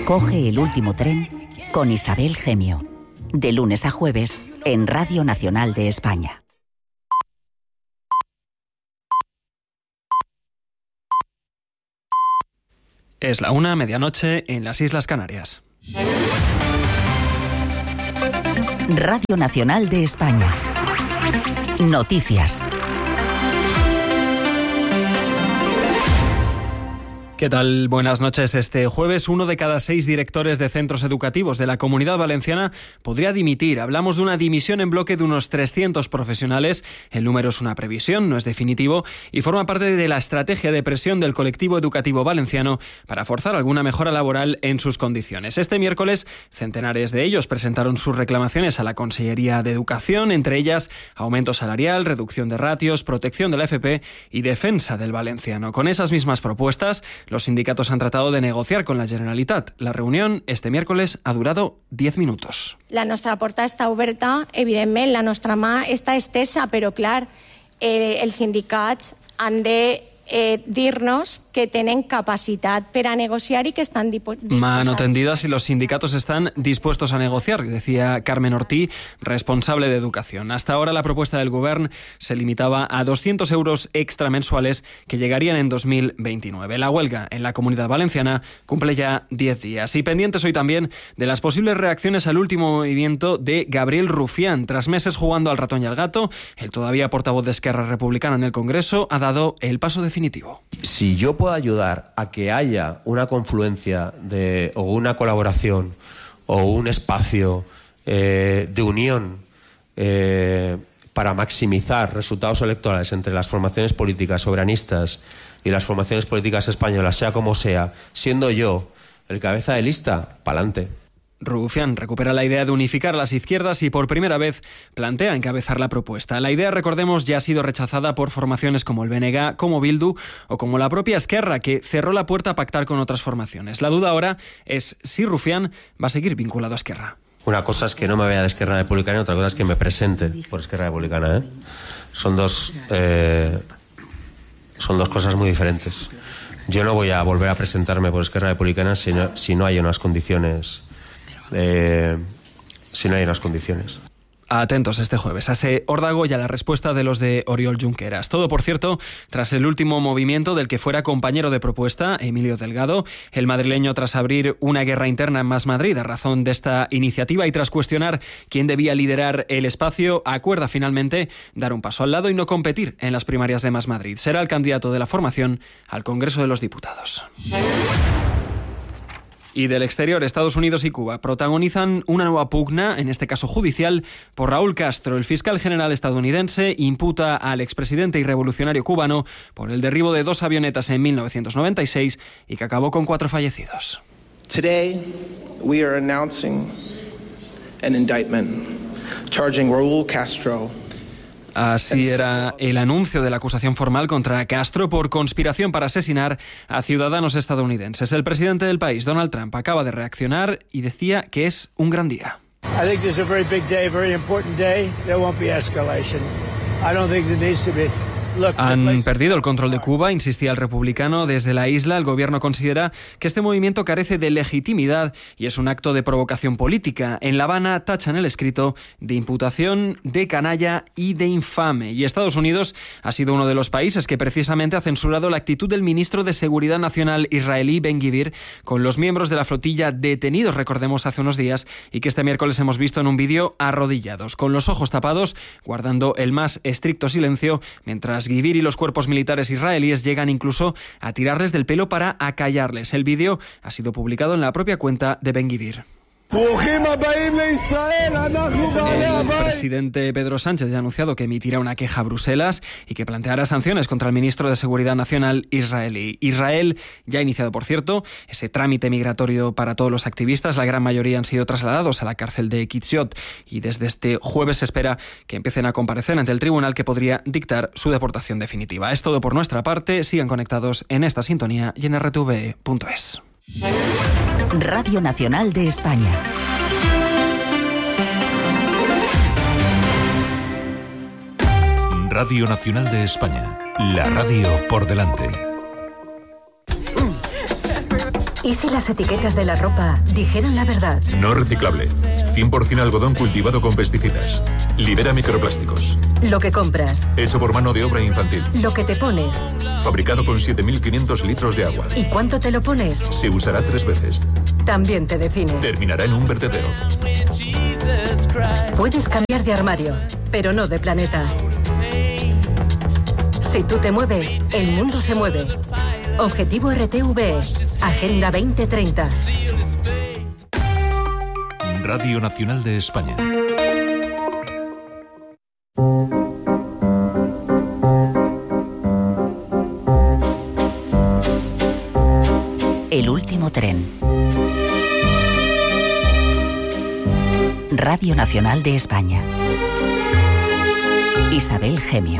Coge el último tren con Isabel Gemio. De lunes a jueves en Radio Nacional de España. Es la 1:00, medianoche, en las Islas Canarias. Radio Nacional de España. Noticias. ¿Qué tal? Buenas noches. Este jueves, 1 de cada 6 directores de centros educativos de la Comunidad Valenciana podría dimitir. Hablamos de una dimisión en bloque de unos 300 profesionales. El número es una previsión, no es definitivo, y forma parte de la estrategia de presión del colectivo educativo valenciano para forzar alguna mejora laboral en sus condiciones. Este miércoles, centenares de ellos presentaron sus reclamaciones a la Consellería de Educación, entre ellas aumento salarial, reducción de ratios, protección de la FP y defensa del valenciano. Con esas mismas propuestas, los sindicatos han tratado de negociar con la Generalitat. La reunión este miércoles ha durado 10 minutos. La nostra porta està oberta, evidentment, la nostra mà està estesa, però clar, els sindicats han de dir-nos que tenen capacitat per a negociar y que están dispuestos. Mano tendida si los sindicatos están dispuestos a negociar, decía Carmen Ortí, responsable de Educación. Hasta ahora la propuesta del Govern se limitaba a 200 euros extra mensuales que llegarían en 2029. La huelga en la Comunidad Valenciana cumple ya 10 días. Y pendientes hoy también de las posibles reacciones al último movimiento de Gabriel Rufián. Tras meses jugando al ratón y al gato, el todavía portavoz de Esquerra Republicana en el Congreso ha dado el paso definitivo. Si yo puedo ayudar a que haya una confluencia o una colaboración o un espacio de unión para maximizar resultados electorales entre las formaciones políticas soberanistas y las formaciones políticas españolas, sea como sea, siendo yo el cabeza de lista, pa'lante. Rufián recupera la idea de unificar las izquierdas y por primera vez plantea encabezar la propuesta. La idea, recordemos, ya ha sido rechazada por formaciones como el BNG, como Bildu o como la propia Esquerra, que cerró la puerta a pactar con otras formaciones. La duda ahora es si Rufián va a seguir vinculado a Esquerra. Una cosa es que no me vaya de Esquerra Republicana y otra cosa es que me presente por Esquerra Republicana, ¿eh? Son dos cosas muy diferentes. Yo no voy a volver a presentarme por Esquerra Republicana si no hay unas condiciones. Atentos este jueves a ese órdago y a la respuesta de los de Oriol Junqueras. Todo, por cierto, tras el último movimiento del que fuera compañero de propuesta, Emilio Delgado. El madrileño, tras abrir una guerra interna en Más Madrid a razón de esta iniciativa y tras cuestionar quién debía liderar el espacio, acuerda finalmente dar un paso al lado y no competir en las primarias de Más Madrid. Será el candidato de la formación al Congreso de los Diputados. Y del exterior, Estados Unidos y Cuba protagonizan una nueva pugna, en este caso judicial, por Raúl Castro. El fiscal general estadounidense imputa al expresidente y revolucionario cubano por el derribo de 2 avionetas en 1996 y que acabó con 4 fallecidos. Today, we are announcing an indictment charging Raúl Castro. Así era el anuncio de la acusación formal contra Castro por conspiración para asesinar a ciudadanos estadounidenses. El presidente del país, Donald Trump, acaba de reaccionar y decía que es un gran día. I think this is a very big day, very important day. There won't be escalation. I don't think there needs to be. Han perdido el control de Cuba, insistía el republicano. Desde la isla, el gobierno considera que este movimiento carece de legitimidad y es un acto de provocación política. En La Habana tachan el escrito de imputación de canalla y de infame. Y Estados Unidos ha sido uno de los países que precisamente ha censurado la actitud del ministro de Seguridad Nacional israelí, Ben-Gvir, con los miembros de la flotilla detenidos, recordemos, hace unos días, y que este miércoles hemos visto en un vídeo arrodillados, con los ojos tapados, guardando el más estricto silencio, mientras Gvir y los cuerpos militares israelíes llegan incluso a tirarles del pelo para acallarles. El vídeo ha sido publicado en la propia cuenta de Ben-Gvir. El presidente Pedro Sánchez ha anunciado que emitirá una queja a Bruselas y que planteará sanciones contra el ministro de Seguridad Nacional israelí. Israel ya ha iniciado, por cierto, ese trámite migratorio para todos los activistas. La gran mayoría han sido trasladados a la cárcel de Kiziot y desde este jueves se espera que empiecen a comparecer ante el tribunal que podría dictar su deportación definitiva. Es todo por nuestra parte. Sigan conectados en esta sintonía y en rtve.es. Radio Nacional de España. Radio Nacional de España. La radio por delante. ¿Y si las etiquetas de la ropa dijeran la verdad? No reciclable. 100% algodón cultivado con pesticidas. Libera microplásticos. Lo que compras. Hecho por mano de obra infantil. Lo que te pones. Fabricado con 7.500 litros de agua. ¿Y cuánto te lo pones? Se usará 3 veces. También te define. Terminará en un vertedero. Puedes cambiar de armario, pero no de planeta. Si tú te mueves, el mundo se mueve. Objetivo RTV, Agenda 2030. Radio Nacional de España. El último tren. Radio Nacional de España. Isabel Gemio.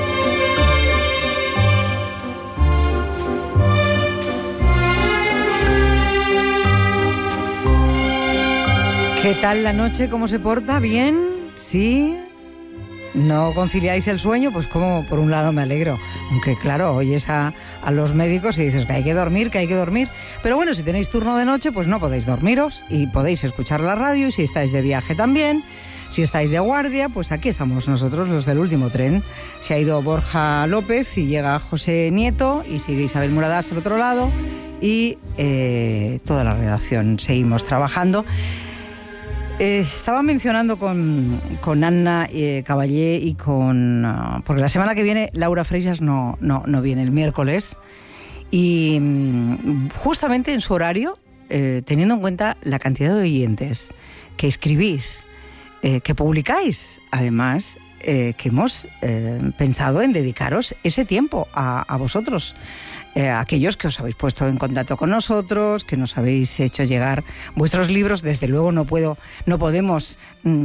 ¿Qué tal la noche? ¿Cómo se porta? ¿Bien? ¿Sí? ¿No conciliáis el sueño? Pues como por un lado me alegro. Aunque claro, oyes a los médicos y dices que hay que dormir, que hay que dormir. Pero bueno, si tenéis turno de noche, pues no podéis dormiros y podéis escuchar la radio. Y si estáis de viaje también, si estáis de guardia, pues aquí estamos nosotros, los del último tren. Se ha ido Borja López y llega José Nieto y sigue Isabel Muradás al otro lado. Y toda la redacción seguimos trabajando. Estaba mencionando con Anna Caballé y porque la semana que viene Laura Freixas no viene, el miércoles, y justamente en su horario, teniendo en cuenta la cantidad de oyentes que escribís, que publicáis, además, que hemos pensado en dedicaros ese tiempo a vosotros. Aquellos que os habéis puesto en contacto con nosotros, que nos habéis hecho llegar vuestros libros. Desde luego no podemos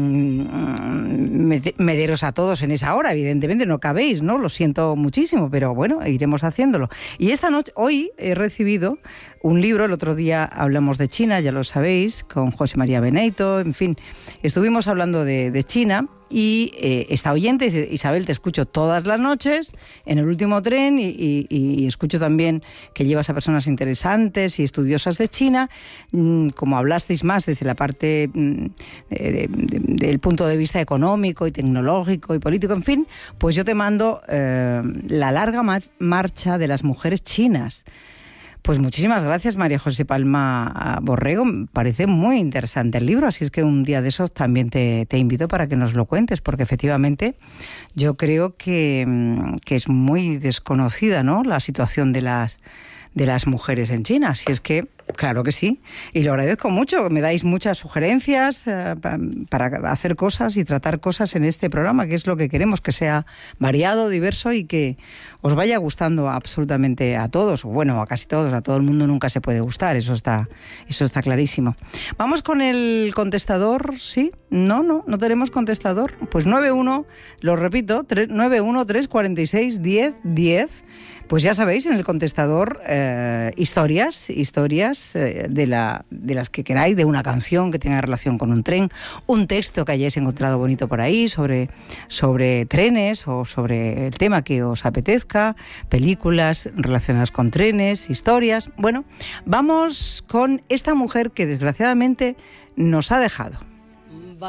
meteros a todos en esa hora, evidentemente no cabéis, ¿no? Lo siento muchísimo, pero bueno, iremos haciéndolo. Y hoy he recibido un libro. El otro día hablamos de China, ya lo sabéis, con José María Beneito, en fin, estuvimos hablando de China. Y esta oyente dice: Isabel, te escucho todas las noches en el último tren y escucho también que llevas a personas interesantes y estudiosas de China. Como hablasteis más desde la parte del punto de vista económico y tecnológico y político, en fin, pues yo te mando la larga marcha de las mujeres chinas. Pues muchísimas gracias, María José Palma Borrego. Me parece muy interesante el libro, así es que un día de esos también te invito para que nos lo cuentes, porque efectivamente yo creo que es muy desconocida, ¿no?, la situación de las mujeres en China. Así es que, claro que sí, y lo agradezco mucho. Me dais muchas sugerencias para hacer cosas y tratar cosas en este programa, que es lo que queremos, que sea variado, diverso y que os vaya gustando absolutamente a todos, bueno, a casi todos. A todo el mundo nunca se puede gustar, eso está clarísimo. Vamos con el contestador, ¿sí? No tenemos contestador. Pues 91, lo repito, 91-346-1010. Pues ya sabéis, en el contestador, historias de las que queráis, de una canción que tenga relación con un tren, un texto que hayáis encontrado bonito por ahí sobre trenes o sobre el tema que os apetezca, películas relacionadas con trenes, historias. Bueno, vamos con esta mujer que desgraciadamente nos ha dejado.